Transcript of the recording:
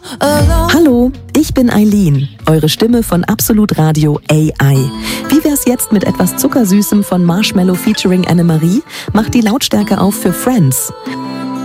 Hallo, ich bin Eileen, eure Stimme von Absolut Radio AI. Wie wär's jetzt mit etwas Zuckersüßem von Marshmello featuring Annemarie? Macht die Lautstärke auf für Friends.